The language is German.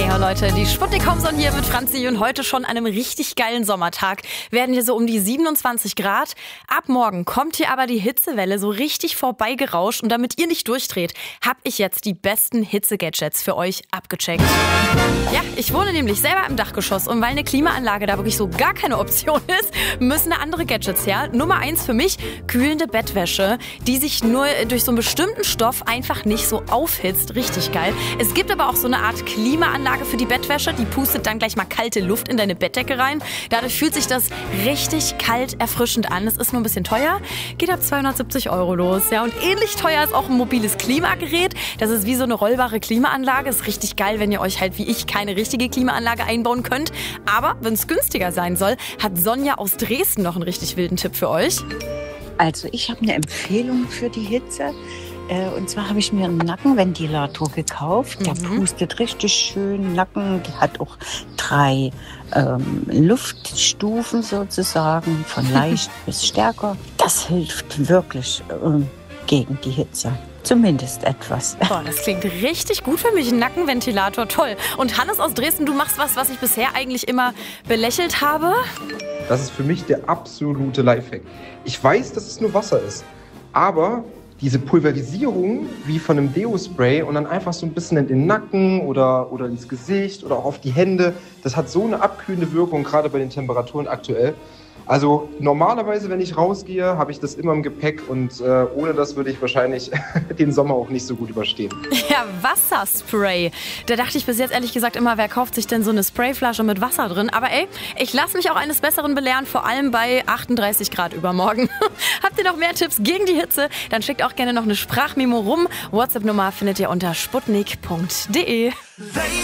Hey ho Leute, die Sputnik Homezone hier mit Franzi und heute schon an einem richtig geilen Sommertag werden hier so um die 27 Grad. Ab morgen kommt hier aber die Hitzewelle so richtig vorbeigerauscht und damit ihr nicht durchdreht, habe ich jetzt die besten Hitze-Gadgets für euch abgecheckt. Ja, ich wohne nämlich selber im Dachgeschoss und weil eine Klimaanlage da wirklich so gar keine Option ist, müssen andere Gadgets her. Nummer 1 für mich, kühlende Bettwäsche, die sich nur durch so einen bestimmten Stoff einfach nicht so aufhitzt. Richtig geil. Es gibt aber auch so eine Art Klimaanlage für die Bettwäsche, die pustet dann gleich mal kalte Luft in deine Bettdecke rein. Dadurch fühlt sich das richtig kalt erfrischend an. Es ist nur ein bisschen teuer, geht ab 270 € los. Ja, und ähnlich teuer ist auch ein mobiles Klimagerät. Das ist wie so eine rollbare Klimaanlage. Ist richtig geil, wenn ihr euch halt wie ich keine richtige Klimaanlage einbauen könnt. Aber wenn es günstiger sein soll, hat Sonja aus Dresden noch einen richtig wilden Tipp für euch. Also ich habe eine Empfehlung für die Hitze. Und zwar habe ich mir einen Nackenventilator gekauft. Der pustet richtig schön Nacken. Der hat auch 3 Luftstufen sozusagen, von leicht bis stärker. Das hilft wirklich gegen die Hitze. Zumindest etwas. Boah, das klingt richtig gut für mich. Ein Nackenventilator, toll. Und Hannes aus Dresden, du machst was ich bisher eigentlich immer belächelt habe. Das ist für mich der absolute Lifehack. Ich weiß, dass es nur Wasser ist, aber diese Pulverisierung wie von einem Deo-Spray und dann einfach so ein bisschen in den Nacken oder ins Gesicht oder auch auf die Hände, das hat so eine abkühlende Wirkung, gerade bei den Temperaturen aktuell. Also normalerweise, wenn ich rausgehe, habe ich das immer im Gepäck und ohne das würde ich wahrscheinlich den Sommer auch nicht so gut überstehen. Ja, Wasserspray. Da dachte ich bis jetzt ehrlich gesagt immer, wer kauft sich denn so eine Sprayflasche mit Wasser drin? Aber ey, ich lasse mich auch eines Besseren belehren, vor allem bei 38 Grad übermorgen. Habt ihr noch mehr Tipps gegen die Hitze? Dann schickt auch gerne noch eine Sprachmemo rum. WhatsApp-Nummer findet ihr unter sputnik.de.